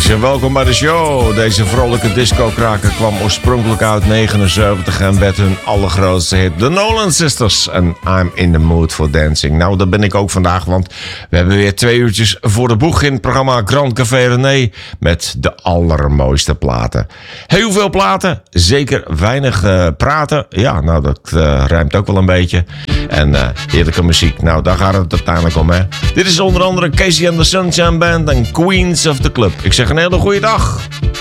en welkom bij de show. Deze vrolijke disco-kraker kwam oorspronkelijk uit 79 en werd hun allergrootste hit. The Nolan Sisters en I'm in the mood for dancing. Nou, dat ben ik ook vandaag, want we hebben weer 2 uurtjes voor de boeg in het programma Grand Café René met de allermooiste platen. Heel veel platen, zeker weinig praten. Ja, nou, dat rijmt ook wel een beetje. En heerlijke muziek. Nou, daar gaat het uiteindelijk om, hè. Dit is onder andere Casey and the Sunshine Band en Queens of the Club. Ik zeg een hele goede dag.